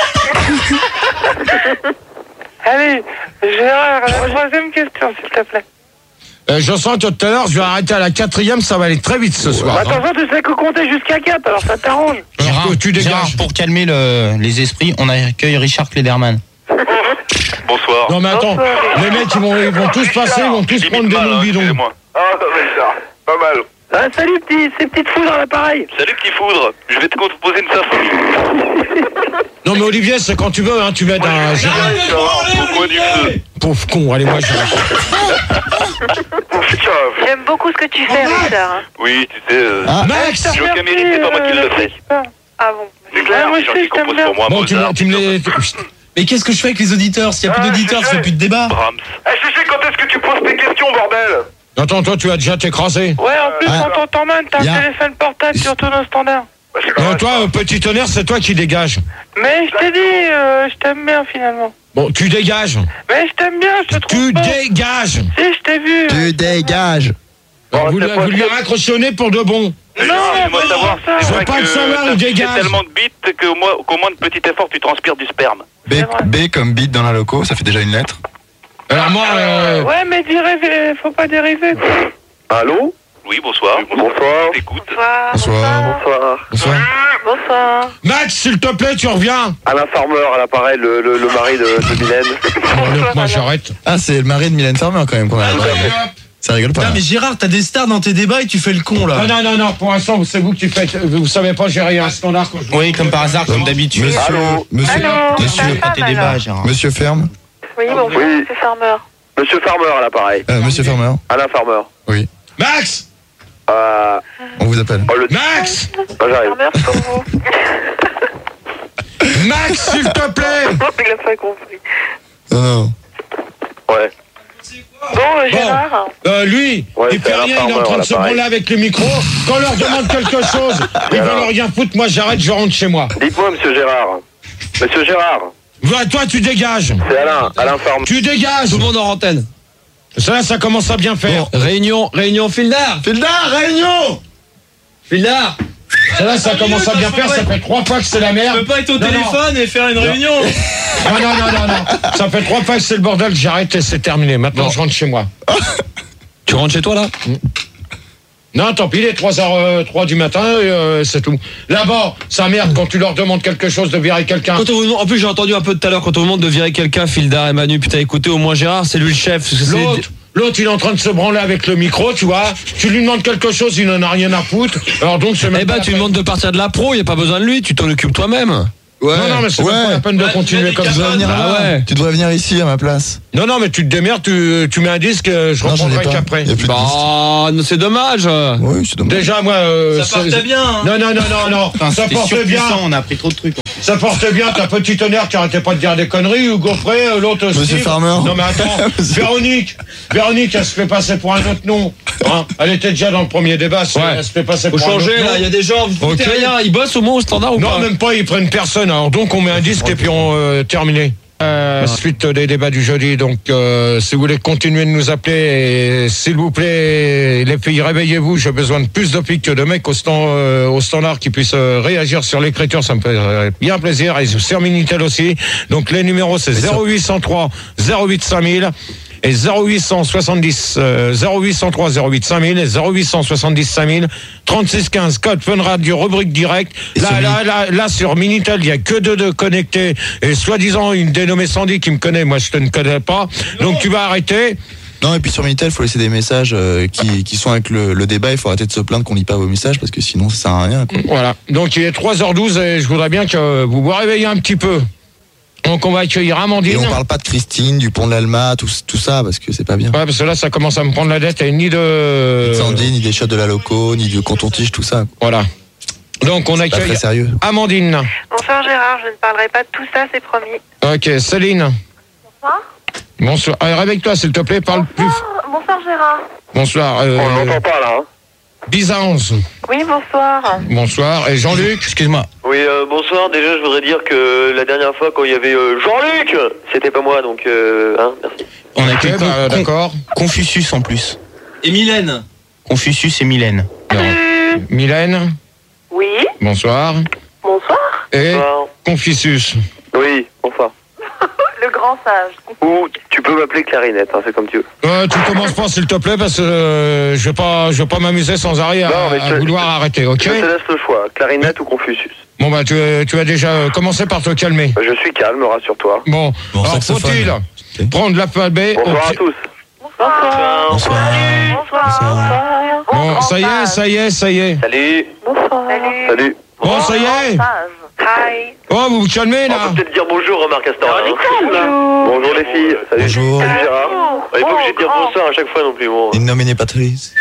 Allez, Gérard, la troisième question, s'il te plaît. Euh, je sens que tout à l'heure, je vais arrêter à la quatrième, ça va aller très vite ce soir. hein. Attention, tu sais que compter jusqu'à quatre, alors ça t'arrange. Alors Gérard, que tu dégages. Gérard, pour calmer le- les esprits, on accueille Richard Klederman. Bonsoir. Non mais attends, les mecs ils vont, ils vont tous passer, ils vont tous Limite prendre des mal, noms hein, bidons. excusez-moi. Ah, mais ça, pas mal. Ah, salut, petit, c'est petite foudre à l'appareil. Salut petit foudre, je vais te composer une symphonie. Non mais Olivier, c'est quand tu veux, hein, tu m'aides à gérer. Au coin du feu. Pauvre con, allez moi je J'aime beaucoup ce que tu fais, Richard. Oui, tu sais, euh, Ah, Max. j'ai aucun mérite, c'est pas moi qui le fais. Ah bon. C'est clair, moi les gens aussi, qui je t'aime composent bien. pour moi, Bon, tu Mozart, me, tu me les... Mais qu'est-ce que je fais avec les auditeurs? S'il n'y a plus Ah, d'auditeurs, je ça sais. fait plus de débat. Brahms. Eh, Chichi, quand est-ce que tu poses tes questions, bordel? Attends, toi tu as déjà t'écraser. Ouais, en plus, Ah. on t'entend mal, t'as Y a- un téléphone portable sur tous nos standards. Bah, c'est Non, correct. toi, euh, petit tonnerre, c'est toi qui dégages. Mais je t'ai dit, euh, je t'aime bien finalement. Bon, tu dégages. Mais je t'aime bien, je te trouve Tu pas. dégages. Si, je t'ai vu. Tu dégages. Alors, vous, c'est lui- pas vous lui sûr. raccrochez au nez pour de bon. Non, Laisse-moi mais savoir, ça. c'est Je vrai veux pas que le savoir, il t'as dégage. touché tellement de bites qu'au moins, qu'au moins de petit effort, tu transpires du sperme. B, B comme bite dans la loco, ça fait déjà une lettre. Alors moi, euh, Ouais, mais dériver, faut pas dériver. quoi. Allô? Oui, bonsoir. Bonsoir. Écoute. Bonsoir. Bonsoir. Bonsoir. Bonsoir. Bonsoir. Max, s'il te plaît, tu reviens. Alain Farmer à l'appareil, le, le, le mari de, de Mylène. Bon, allez, moi j'arrête. Ah, c'est le mari de Mylène Farmer quand même qu'on a là. Ça rigole pas. Putain, là. mais Gérard, t'as des stars dans tes débats et tu fais le con là. Non, non, non, non, pour l'instant, c'est vous qui faites. Vous savez pas gérer un standard quand je... Oui, comme par hasard, comme d'habitude. Monsieur, Allô monsieur, Allô, monsieur, c'est Pas tes débats, Gérard. monsieur Ferme. Oui, bonjour, Oui. c'est Farmer. Monsieur Farmer à l'appareil. Euh, monsieur Farmer. Alain Farmer. Oui. Max. Euh, On vous appelle. oh, le... Max. Oh, j'arrive. Farmer, c'est pour vous. Max, s'il te plaît. Il a pas compris. Non, non. Ouais. Bon, euh, Gérard. Euh, lui, Ouais, il c'est fait Alain rien, il est en Farmer, train de là, se pareil. branler avec le micro. Quand on leur demande quelque chose, ils alors veulent rien foutre. Moi, j'arrête, je rentre chez moi. Dites-moi, monsieur Gérard. Monsieur Gérard. Toi, toi, tu dégages. C'est Alain. Alain Farmer. Tu dégages. Tout le monde en antenne. Ça, ça commence à bien faire. Bon, réunion, réunion, Fildar. Fildar, réunion. Fildar. Ça, là, ça commence à bien faire. Ça fait trois fois que c'est la merde. Tu peux pas être au Non, téléphone non. et faire une Non. réunion. Non, non, non, non, non. Ça fait trois fois que c'est le bordel. J'ai arrêté, c'est terminé. Maintenant, Bon. je rentre chez moi. Tu rentres chez toi là? Non, tant pis, il est trois heures trois du matin, et, euh, c'est tout. Là-bas, ça merde quand tu leur demandes quelque chose de virer quelqu'un. Quand on vous demande- en plus, j'ai entendu un peu tout à l'heure quand on vous demande de virer quelqu'un, Fildar et Manu. Putain, écoutez, au moins Gérard, c'est lui le chef. parce que c'est- L'autre, l'autre, il est en train de se branler avec le micro, tu vois. Tu lui demandes quelque chose, il n'en a rien à foutre. Alors donc, c'est même Eh pas ben, la tu peine. demandes de partir de la pro, y a pas besoin de lui, tu t'en occupes toi-même. Ouais. Non, non, mais c'est ouais. même pas la peine de Ouais, continuer tu comme mets des ça. Tu devrais venir Ah là. ouais. Tu devrais venir ici à ma place. Non, non, mais tu te démerdes, tu, tu mets un disque, euh, je Non, j'en ai reprendrai pas. qu'après. Il y a plus de disques. Bah, c'est dommage. Oui, c'est dommage. Déjà, moi. euh, Ça partait c'est- bien. Hein. Non, non, non, non, non. Putain, ça c'était porte bien. surpuissant, on a appris trop de trucs. Ça porte bien ta petite honneur qui arrêtait pas de dire des conneries, ou Gaufré, euh, l'autre Monsieur Steve. Farmer. Non mais attends, Monsieur- Véronique, Véronique, elle se fait passer pour un autre nom. Hein, elle était déjà dans le premier débat, c'est- Ouais. elle se fait passer Faut pour un autre changer nom. là, il y a des gens, vous foutez Ok. rien, ils bossent au moins au standard ou Non, pas? même pas, ils prennent personne. Alors donc on met un disque et puis on euh, terminé. Euh, suite des débats du jeudi, donc euh, si vous voulez continuer de nous appeler, et, s'il vous plaît, les filles, réveillez-vous, j'ai besoin de plus de filles que de mecs au, stand, euh, au standard qui puissent euh, réagir sur l'écriture, ça me fait euh, bien plaisir, et sur Minitel aussi. Donc les numéros c'est zéro huit cent trois zéro huit cinq mille et zéro huit cent soixante-dix euh, zéro huit cent trois zéro huit cinq mille et zéro huit cent soixante-dix cinq mille trente-six quinze code Fun Radio rubrique direct. Et Là sur là, là là sur Minitel il y a que deux de connectés et soi-disant une dénommée Sandy qui me connaît, moi je te ne connais pas. Donc tu vas arrêter. Non, et puis sur Minitel, il faut laisser des messages euh, qui, qui sont avec le, le débat. Il faut arrêter de se plaindre qu'on lit pas vos messages parce que sinon ça sert à rien. Quoi. Voilà. Donc il est trois heures douze et je voudrais bien que vous vous réveillez un petit peu. Donc on va accueillir Amandine. Et on parle pas de Christine, du pont de l'Alma, tout, tout ça parce que c'est pas bien. Ouais, parce que là ça commence à me prendre la tête et ni de. Ni de Sandy, ni des shots de la loco, ni du canton-tige, tout ça. Voilà. Donc on Pas accueille très sérieux. Amandine. Bonsoir Gérard, je ne parlerai pas de tout ça, c'est promis. Ok, Céline. Bonsoir. Bonsoir. Allez, réveille-toi s'il te plaît, parle plus. Bonsoir, bonsoir Gérard. Bonsoir. Euh, On l'entend pas là. Hein. Byzance. Oui, bonsoir. Bonsoir. Et Jean-Luc. Excuse-moi. Oui, euh, bonsoir. Déjà, je voudrais dire que la dernière fois, quand il y avait euh, Jean-Luc, c'était pas moi, donc euh, hein, merci. On a Ok, que bah, Con- Con- d'accord. Confucius en plus. Et Mylène. Confucius et Mylène. Mylène. Oui, Bonsoir. bonsoir. Et Bonsoir. Confucius. Oui, bonsoir. Le grand sage. Ou tu peux m'appeler Clarinette, hein, c'est comme tu veux. Euh, tu commences pas s'il te plaît parce que euh, je vais pas, je vais pas m'amuser sans arrêt à, Non, mais à je- vouloir arrêter, ok? Je te laisse le choix, Clarinette ou Confucius. Bon bah tu, tu as déjà euh, commencé par te calmer. Je suis calme, rassure-toi. Bon, Bon, alors saxophone. faut-il prendre l'alphabet au Bonsoir à pied- tous. Bonsoir. Bonsoir. Bonsoir. Bon, ça y est, ça y est, ça y est. Salut. Bonsoir. Salut. Salut. Bon, ça y est. Hi. Oh, vous vous calmez On là. peut peut-être dire bonjour, Marc Astor. hein. Bonjour. Bonjour les filles. Salut. Bonjour. Salut Gérard. Il faut que je dire bonsoir à chaque fois non plus. Bon. In nomine Patris.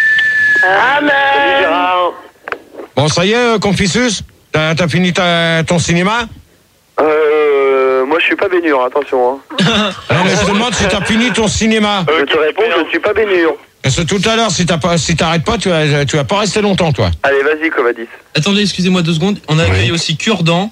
Salut Gérard. Bon, ça y est, euh, Confucius. T'as t'as fini ta- ton cinéma? Euh, moi je suis pas baignure, attention. Hein. Non, mais je te demande si t'as fini ton cinéma. Je te réponds, je ne suis pas baignure. Parce que tout à l'heure, si t'as pas, si t'arrêtes pas, tu vas, tu vas pas rester longtemps, toi. Allez, vas-y, Covadis. Attendez, excusez-moi deux secondes. On accueille aussi Cure-Dent.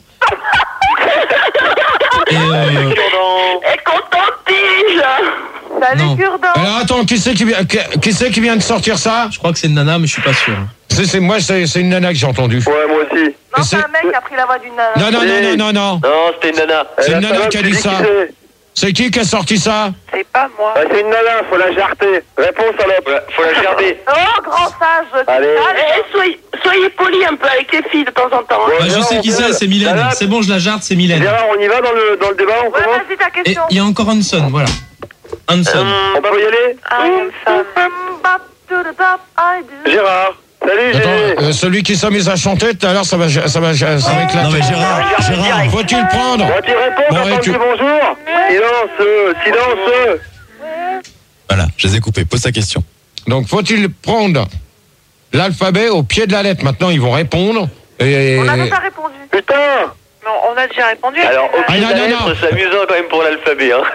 Et euh, Et contente-tige. Salut Non. Cure-Dent. Alors attends, qui c'est qui, vient- qui, qui c'est qui vient de sortir ça? je crois que c'est une nana, mais je suis pas sûr. C'est, c'est moi, c'est, c'est une nana que j'ai entendue. Ouais, moi aussi. Non, c'est c'est- un mec qui a pris la voix d'une nana. Non, non, non, non, non, non. Non, c'était une nana. C'est Eh, une la nana salope, qui a tu dit dis ça. qui c'est C'est qui qui a sorti ça? C'est pas moi. Ah, c'est une nana, faut la jarter. Réponse, salope. Faut la, faut la garder. Oh, grand sage. Allez. Eh, soyez, soyez polis un peu avec les filles de temps en temps. hein. Bah, je sais qui c'est, c'est Mylène. Gérard, C'est bon, je la jarde, c'est Mylène. Gérard, on y va dans le, dans le débat, on Ouais, commence vas-y, ta Et question. il y a encore Hanson, voilà. Hanson. On peut y aller I am fun. Bop to the top, I do. Gérard. Salut, Attends, Gérard. euh, celui qui s'est mis à chanter tout à l'heure, ça va, ça va, ça va éclater. Non mais Gérard, Gérard. Faut-il prendre? Bon, tu réponds Bon, quand et on tu- dit bonjour. Silence, euh, silence. Voilà, je les ai coupés. Pose ta question. Donc, faut-il prendre l'alphabet au pied de la lettre? Maintenant, ils vont répondre. Et... On a déjà répondu. Putain. Non, on a déjà répondu. Alors, au Ah, pied non, de la non, lettre, non. c'est amusant quand même pour l'alphabet. Hein.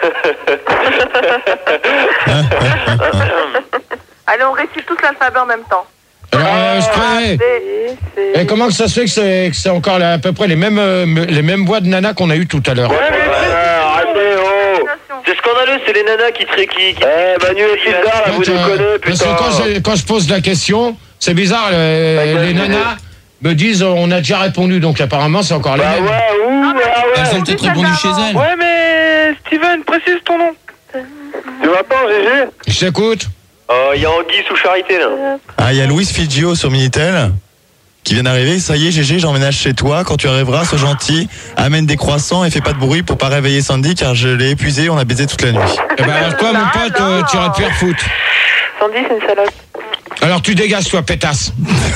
Allez, on récite tous l'alphabet en même temps. Alors, euh, je prends- B, C. Et comment que ça se fait que c'est, que c'est encore là, à peu près les mêmes, euh, les mêmes voix de nana qu'on a eues tout à l'heure? Ouais, mais arrêtez, oh. C'est c'est scandaleux, c'est les nanas qui... qui, qui, qui eh, Manu et Filda, là, vous les connaissez, Parce que putain. quand je, quand je pose la question, c'est bizarre, les, les nanas me disent on a déjà répondu, donc apparemment c'est encore les Bah mêmes. ouais, ouh, ah ouais. Elles ont peut-être répondu chez elles. Ouais, mais Steven, précise ton nom. Tu m'entends, Gégé? Je t'écoute. Oh, il y a Anguille sous Charité, là. Ah, il y a Louis Figio sur Minitel qui vient d'arriver. Ça y est, Gégé, j'emménage chez toi. Quand tu arriveras, sois gentil, amène des croissants et fais pas de bruit pour pas réveiller Sandy car je l'ai épuisé, on a baisé toute la nuit. Eh ben, alors toi, mon pote, euh, tu aurais pu faire foot. Sandy, c'est une salope. Alors tu dégages, toi, pétasse.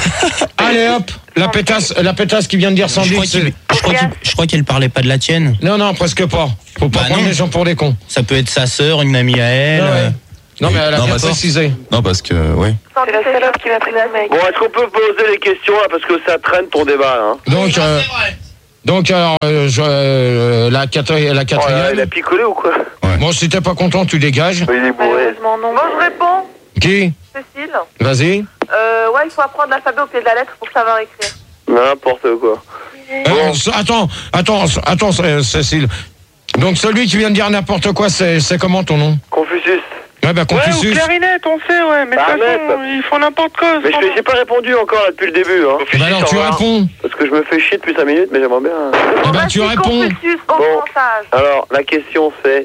Allez hop, la pétasse, la pétasse qui vient de dire Je Sandy. crois c'est- qu'il- je crois qu'il- je crois qu'elle parlait pas de la tienne. Non, non, presque pas. Faut pas Bah prendre non. les gens pour des cons. Ça peut être sa sœur, une amie à elle. Ah ouais. euh, Non, mais elle a Non, bien bah, ça- précisé. Non, parce que, oui. C'est la salope qui m'a pris la mec. Bon, est-ce qu'on peut poser les questions là parce que ça traîne ton débat là, hein. Donc, euh, donc alors, euh, je, euh, la, quatri- la Oh là, quatrième. il a picolé ou quoi? Bon, si t'es pas content, tu dégages. Il est bourré. Malheureusement, non. Bon, je réponds. Qui? Cécile. Vas-y. Euh, ouais, il faut apprendre l'alphabet au pied de la lettre pour savoir écrire. N'importe quoi. Euh, c- attends, attends, c- attends, C- Cécile. Donc celui qui vient de dire n'importe quoi, c'est c'est comment ton nom? Confucius. Ouais, bah Ouais, ou Confucius. clarinette, on sait, ouais. Mais de toute Arnette. façon, ils font n'importe quoi. Mais je j'ai pas répondu encore là depuis le début, hein. Bah alors tu réponds. Parce que je me fais chier depuis cinq minutes, mais j'aimerais bien. Eh ben tu réponds. Confucius, au Bon. montage. Alors, la question c'est.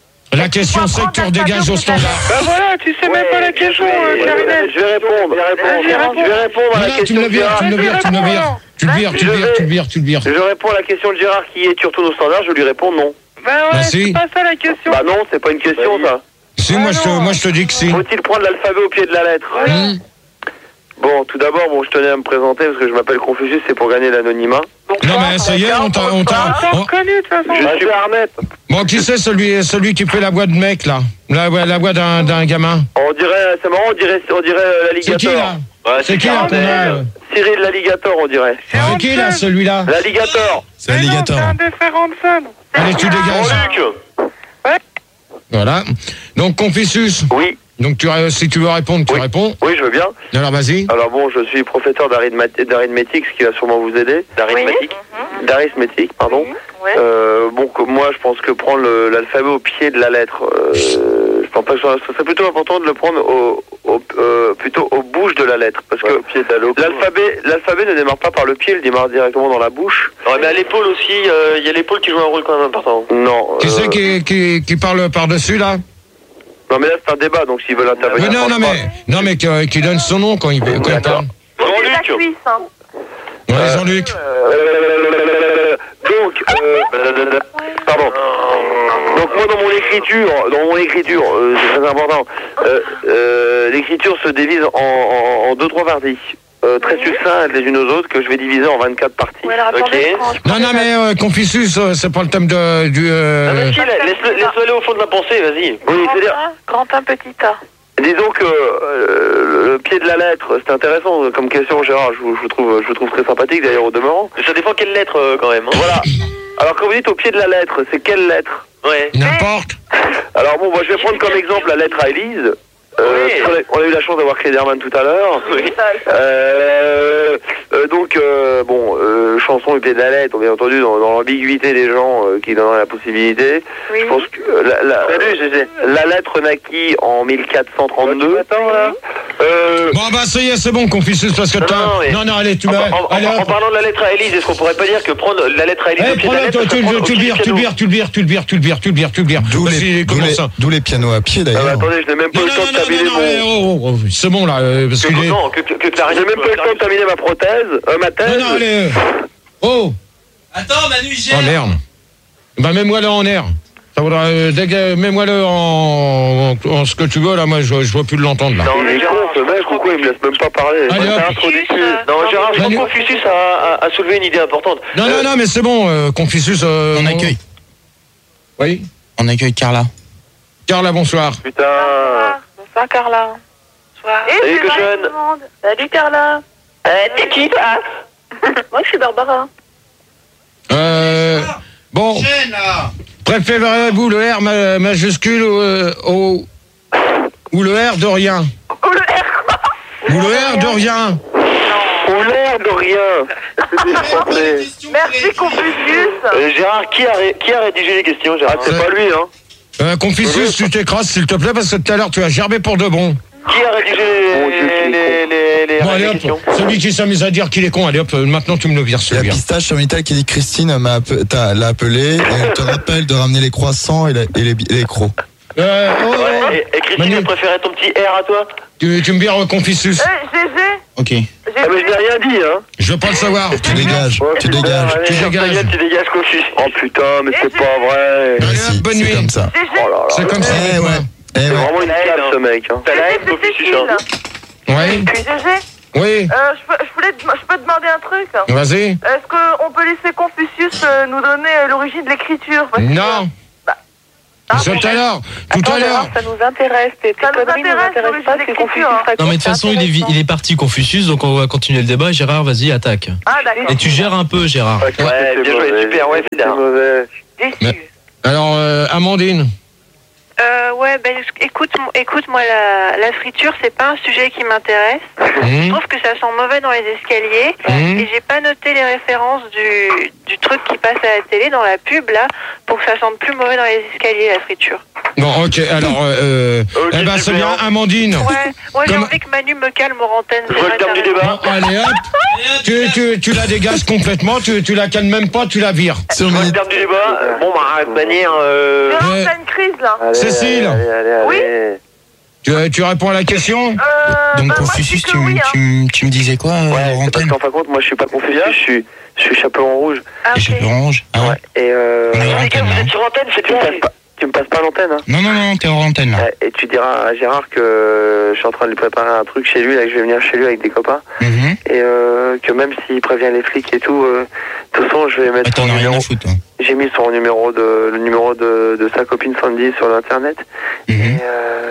La question c'est que tu redégages au standard. Bah voilà, tu sais même pas la question, euh, clarinette. Je vais répondre, je vais répondre. Vas-y, réponds. Je vais répondre à Non, la non, tu question me le de vires, Gérard. tu me le vires, tu me le vires. Tu le vires, tu le vires, tu le vires, tu le vires. Je réponds à la question de Gérard qui est tu retournes au standard, je lui réponds non. Bah Bah ouais, si. c'est pas ça la question. Bah non, c'est pas une question ça. Si, moi je, te, moi je te dis que si. Faut-il prendre l'alphabet au pied de la lettre? Hmm. Bon, tout d'abord, bon, je tenais à me présenter parce que je m'appelle Confucius, c'est pour gagner l'anonymat. Non mais ça y est, on t'a... On t'a T'as on- reconnu, de toute façon. Je suis Arnette. Bon, qui c'est celui, celui qui fait la voix de mec là? La, voix- la voix d'un d'un gamin? On dirait, c'est marrant, on dirait, on dirait euh, C'est qui l'alligator. là? Ouais, C'est qui là qu'on a euh, Cyril l'alligator, on dirait. C'est qui là celui-là? L'alligator. C'est l'alligator. C'est un déférent. Allez, tu dégages. Voilà. Donc Confucius. Oui. Donc tu, ré- si tu veux répondre, tu réponds. Oui, je veux bien. Alors vas-y. Alors bon, je suis professeur d'arithmat- d'arithmétique, ce qui va sûrement vous aider. D'arithmétique D'arithmétique, pardon. Euh, bon, que moi, je pense que prendre le- l'alphabet au pied de la lettre, euh, je pense pas que ce serait plutôt important de le prendre au, au- euh, plutôt aux bouches de la lettre, parce que l'alphabet, l'alphabet ne démarre pas par le pied, il démarre directement dans la bouche. Ouais, mais à l'épaule aussi, il y a l'épaule qui joue un rôle quand même important. Non. Qui euh, c'est qui, qui, qui parle par-dessus là? Non, mais là, c'est un débat, donc s'ils veulent intervenir. Mais non, non, mais, non, mais qui, qui donne son nom quand il, quand il parle. La cuisse, hein. Ouais, Jean-Luc. Euh, donc, euh, pardon. Donc moi dans mon écriture, dans mon écriture, euh, c'est très important. Euh, euh, l'écriture se divise en, en, en deux trois parties, euh, très succinctes les unes aux autres, que je vais diviser en vingt-quatre parties. Ok. Non, non, mais euh, Confucius, euh, c'est pas le thème de, du. Euh... Ah, mais si, laisse-le laisse-le aller au fond de la pensée, vas-y. Oui, c'est-à-dire, Grand un petit A. disons que euh, le pied de la lettre, c'est intéressant comme question, Gérard. Je vous, je vous trouve, je vous trouve très sympathique d'ailleurs au demeurant. Ça dépend quelle lettre euh, quand même. Hein. Voilà. Alors quand vous dites au pied de la lettre, c'est quelle lettre? Ouais. N'importe. Alors bon, moi je vais prendre comme exemple la lettre à Élise. Euh, Oui. on, a, on a eu la chance d'avoir Klederman tout à l'heure. Oui. Euh, euh, donc euh, bon, euh, chanson au pied de la lettre, bien entendu dans, dans l'ambiguïté des gens euh, qui donneraient la possibilité. Oui. Je pense que euh, la, la, la lettre naquit en mille quatre cent trente-deux. Euh, Bon, bah, ça y est, c'est bon, Confucius, parce que Non, t'as. non, mais- Non, non, allez, tu En, mets. en- en- Allez, en hop. parlant de la lettre à Élise, est-ce qu'on pourrait pas dire que prendre la lettre à Élise Eh, au pied de la prends-le, lettre, toi, ça tu prend le au tu le pied du bires, tu le piano. bires, tu le bires, tu le bires, tu le bires, tu le bires, tu le bires. D'où Vas-y, les, d'où commence les- ça. d'où les pianos à pied ah, bah, d'ailleurs. attendez, je n'ai même pas Non, eu le non, temps non, de non, terminer non, non, mon. oh, oh, oh, c'est bon là, euh, parce Que- qu'il est. Non, que, que, que J'ai Clarisse- même pas eu le temps de terminer ma prothèse, euh, ma thèse. Non, non, allez. euh. Oh. Attends, Manu, j'ai. Oh merde. Bah, mets-moi le en air. Ça voudra. Euh, déga- mets-moi le en, en, en ce que tu veux là, moi je, je vois plus de l'entendre là. Non, Il mais est Gérard, con ce mec, pourquoi il me laisse même pas parler? Allez, C'est hop. un trou du cul. Non, Gérard, je crois Manu- que Confucius a, a, a soulevé une idée importante. Non, non, non, mais c'est bon, euh, Confucius. Euh, On accueille. Oui. On accueille Carla. Carla, bonsoir. Putain. Bonsoir, Carla. Bonsoir. Et Salut, c'est que Marie jeune. tout le monde. Salut, Carla. Euh, t'es qui, toi? Moi, je suis Barbara. Euh. Bon. Préférez-vous le R ma- majuscule au, euh, au- ou le R de rien? Ou le R, quoi? Ou le R de rien? Ou l'air de rien. C'est des Français. Merci, Confucius. Euh, Gérard, qui a, ré- qui a rédigé les questions, Gérard? Ah, c'est pas lui, hein. Euh, Confucius, tu t'écrases s'il te plaît parce que tout à l'heure tu as gerbé pour de bon. Qui a rédigé les, les, les, les, Bon allez les hop, questions celui qui s'amuse à dire qu'il est con, allez hop, euh, maintenant tu me le vires Il y a celui-là. Pistache sur Minitel qui dit Christine m'a appe- t'a- l'a appelé et elle te rappelle de ramener les croissants et, la- et les, et les crocs. Euh, oh, Ouais, et, et Christine, Manu. elle préférait ton petit R à toi? tu, tu me vires euh, Confucius. Eh, Gégé, Ok. j'ai Ah, mais je n'ai rien dit, hein. Je veux pas le savoir. Tu dégages, Ouais, tu putain, dégages. allez, Tu ferme ta dégages. gueule, tu dégages, Confus. Oh putain, mais c'est Et pas vrai. Allez, Ouais, si, bonne c'est nuit. comme ça. Gégé, Oh là là. C'est comme ça. Eh avec moi. ouais. Eh C'est ouais. vraiment une cave, ce mec. Hein. T'as la haine, c'est Confus, Cécile. hein. Ouais. Gégé, Oui. euh, je, peux, je, voulais, je peux te demander un truc. Vas-y. Est-ce qu'on peut laisser Confucius euh, nous donner euh, l'origine de l'écriture? Parce que- Non. Ah, Tout bon. à l'heure. Tout à l'heure. Ça nous intéresse, tes Ça nous conneries nous intéresse, intéressent l'origine pas, de c'est Confucius l'écriture. raconte, Non mais de toute c'est façon il est, vi- intéressant. il est parti Confucius donc on va continuer le débat. Gérard vas-y attaque. Ah, d'accord. Et tu gères un peu Gérard. Ouais, bien joué, super, ouais, C'est c'est mauvais. Déçu. Mais- Alors euh, Amandine. Euh, ouais, ben écoute, écoute, moi la, la friture, c'est pas un sujet qui m'intéresse. Je Mmh. trouve que ça sent mauvais dans les escaliers Mmh. et j'ai pas noté les références du, du truc qui passe à la télé dans la pub là pour que ça sente plus mauvais dans les escaliers la friture. Bon ok alors euh, Ok, eh ben c'est super. bien Amandine. Ouais, moi j'ai Comme- envie que Manu me calme hors antenne. Je vois le terme du débat. Bon, allez hop. Tu, tu, tu la dégages complètement, tu, tu la calmes même pas, tu la vires. Sur Je vois le Minitel. terme du débat. Euh, Bon, bah, de manière. Euh... Gérard, Ouais. t'as une crise là. Allez, Cécile. Allez, allez, allez. Oui. Tu, tu réponds à la question. Euh, Donc bah, moi, Confucius, je dis tu, que oui, m- hein. tu, m- tu me disais quoi euh, Ouais, hors c'est parce antenne qu'en fin de compte, moi je suis pas Confucius, je suis, je suis chaperon rouge. Ah, Les ok. chapeaux orange. Ah ouais. Ouais. Et euh. On est hors Les gars, antenne vous là. êtes sur antenne, c'est Tu me bien. passes pas, tu me passes pas l'antenne, hein. Non, non, non, t'es hors antenne là. Ouais, et tu diras à Gérard que je suis en train de lui préparer un truc chez lui, là, que je vais venir chez lui avec des copains. Mhm. Et euh, que même s'il prévient les flics et tout, euh, de toute façon, je vais mettre Ah, son t'en as rien numéro. à foutre toi. J'ai mis son numéro de le numéro de, de sa copine Sandy sur l'internet. Mhm. Et euh,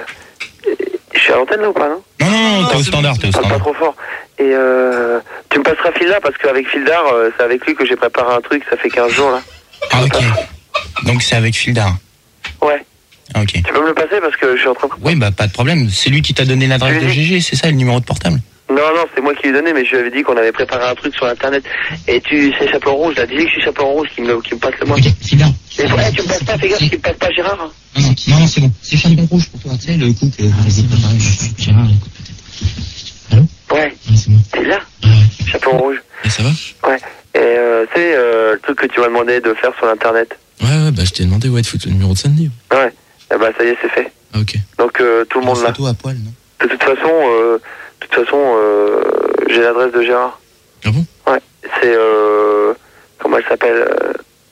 je suis à l'antenne là ou pas, non? Non, non, non, t'es au standard, t'es au Parle pas standard. trop fort. Et euh, tu me passeras Fildar parce qu'avec Fildar, euh, c'est avec lui que j'ai préparé un truc, ça fait quinze jours là. Ah ok. Donc c'est avec Fildar. Ouais. Ah ok. Tu peux me le passer parce que je suis en train de... Oui, bah pas de problème. C'est lui qui t'a donné l'adresse Je de lui ai dit. G G, c'est ça, le numéro de portable. Non, non, c'est moi qui lui ai donné, mais je lui avais dit qu'on avait préparé un truc sur internet. Et tu, c'est chaperon rouge, là, dis-lui que je suis chaperon rouge qui me, qui me passe le moi. Ok, Fildar. Mais ouais, tu me passes pas, fais gaffe, tu me passes pas Gérard. Hein. Non, non, non, non, c'est bon. C'est chaperon rouge pour toi, tu sais, le coup que vous avez préparé. Gérard, écoute peut-être. Allô? Ouais, Ouais, c'est moi. t'es là, Ah ouais. chaperon rouge. Et ça va? Ouais. Et euh, c'est euh, le truc que tu m'as demandé de faire sur l'internet. Ouais ouais bah je t'ai demandé ouais de foutre le numéro de Sandy. Ouais. Et bah ça y est, c'est fait. Ah ok. Donc euh, tout le monde là. Photo à poil, non? De toute façon, euh, de toute façon, euh, j'ai l'adresse de Gérard. Ah bon? Ouais. C'est euh, comment elle s'appelle euh,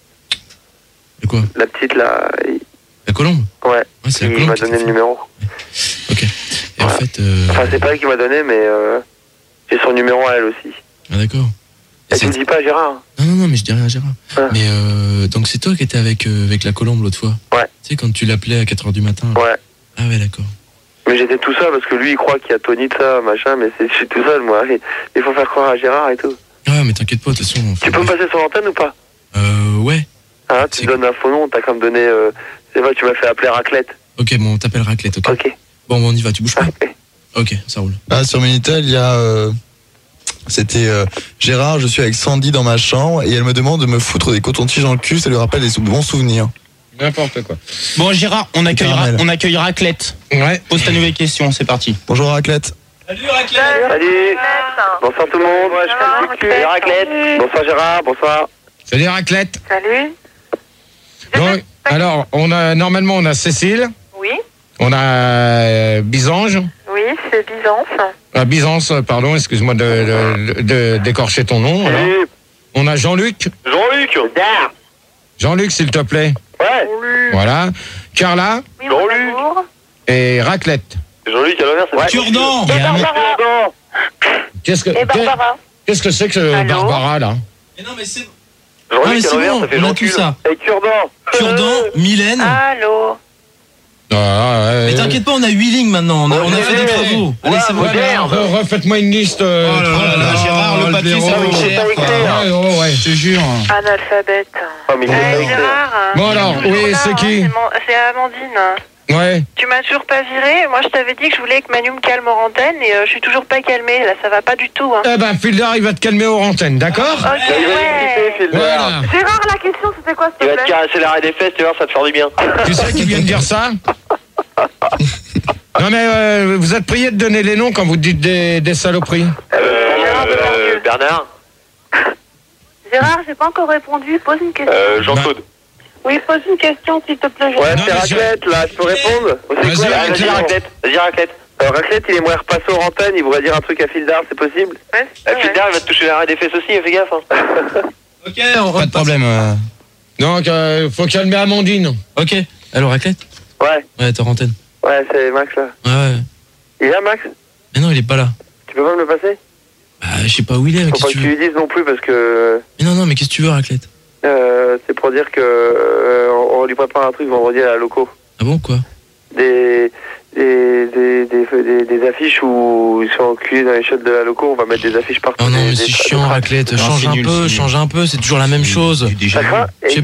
Et quoi? la petite là. il- La colombe? Ouais. Ouais c'est la Il colombe. m'a qui donné t'a le fait. numéro. Ok. Et en Voilà. fait euh... Enfin, c'est pas elle qui m'a donné, mais euh, j'ai son numéro à elle aussi. Ah d'accord. Et Et tu me c'est- dis pas à Gérard. Non, non, non, mais je dis rien à Gérard. Ah. Mais euh, donc c'est toi qui étais avec, euh, avec la colombe l'autre fois. Ouais. Tu sais, quand tu l'appelais à quatre heures du matin. Ouais. Ah ouais, d'accord. Mais j'étais tout seul parce que lui il croit qu'il y a Tony de ça, machin, mais c'est, je suis tout seul moi. Il faut faire croire à Gérard et tout. Ah mais t'inquiète pas, de toute façon. Tu peux me passer sur l'antenne ou pas? Euh, ouais. Hein, tu me donnes un faux nom, t'as qu'à me donner. Euh, c'est vrai, tu m'as fait appeler Raclette. Ok, bon, on t'appelle Raclette, ok. Ok. Bon, bon, on y va, tu bouges pas. Ok, ça roule. Ah, sur Minitel, il y a. euh, C'était euh, Gérard, je suis avec Sandy dans ma chambre et elle me demande de me foutre des cotons-tiges dans le cul, ça lui rappelle des sou- bons souvenirs. N'importe quoi. Bon, Gérard, on accueillera, Caramel. on accueillera Raclette. Ouais. Pose ta nouvelle question, c'est parti. Bonjour Raclette. Salut. Salut. Bonsoir tout le monde. Ouais, je fais Salut Raclette. Bonsoir Gérard, bonsoir. Salut Raclette. Salut. Donc, alors, on a normalement on a Cécile, Oui, on a euh, Bisange, oui, c'est Byzance. euh, Byzance, pardon, excuse-moi de, de, de- d'écorcher ton nom. alors. Salut. On a Jean-Luc. Jean-Luc. Jean-Luc, s'il te plaît. Ouais. Voilà. Carla Oui, mon amour. et Raclette. Jean-Luc à l'envers, c'est Cure-dent. Et Barbara. Qu'est-ce que, Et Barbara. qu'est-ce que c'est que euh, Allô Barbara là? Mais non, mais c'est. Ah, mais Jean-Luc c'est à l'envers, bon, ça fait on a Jean tout cul. ça. Et Cure-dent. Cure-dent, Mylène. Allô. Ah, ouais, Mais ouais. t'inquiète pas, on a huit lignes maintenant. On a, on a fait des travaux. Allez, c'est bon. Ouais, mais alors, re- refaites-moi une liste. euh, Oh là là trois- là là, Gérard, le papier, ça vaut cher. Ouais, ouais, ouais. Je te jure. Analphabète. Oh, mais il est Euh, pas écrit. Gérard. Bon alors, toujours oui, là, c'est hein, qui? c'est Mon- C'est Amandine. Ouais. Tu m'as toujours pas viré. Moi, je t'avais dit que je voulais que Manu me calme en antenne et euh, je suis toujours pas calmée. Là, ça va pas du tout. Hein. Eh ben, Fildar, il va te calmer aux antennes, d'accord? Ok, ouais. Voilà. Gérard, la question, c'était quoi, s'il Il te va te plaît? caresser l'arrêt des fesses, tu vois, ça va te faire du bien. Tu sais qui vient de dire ça? Non mais euh, vous êtes prié de donner les noms quand vous dites des, des saloperies. Euh, euh, Bernard. Gérard, j'ai pas encore répondu. Pose une question. Euh, Jean-Claude. Oui, pose une question, s'il te plaît. Ouais, Non, c'est mais Raclette, là, je peux répondre? Vas-y, C'est quoi, la Raclette. question? Vas-y, Raclette. Vas-y, Raclette. Euh, Raclette, il aimerait repasser aux antennes, il voudrait dire un truc à Fildar, c'est possible? Ouais, La Fildar, il va te toucher l'arrêt des fesses aussi, fais gaffe. Hein. Ok, on Pas de problème. euh. Donc, euh, faut calmer Amandine. Ok. Alors, raclette? Ouais, Ouais, t'es en antenne. ouais, c'est Max, là. Ouais, ouais. Il est là, Max? Mais non, il est pas là. Tu peux pas me le passer? Bah, je sais pas où il est, mais Faut qu'est-ce pas que que tu tu veux? lui dises non plus, parce que... Mais non, non, mais qu'est-ce que tu veux, raclette? Euh, c'est pour dire que... Euh, on on lui prépare un truc vendredi à la loco. Ah bon, quoi? Des... Des, des, des, des, des affiches où ils sont enculés dans les shots de la loco, on va mettre des affiches partout. Oh non, des- mais des- c'est des- chiant, des- raclette. Non, Change c'est un nul, c'est peu, nul. change un peu, c'est toujours la même chose. Déjà Ça craint. Je sais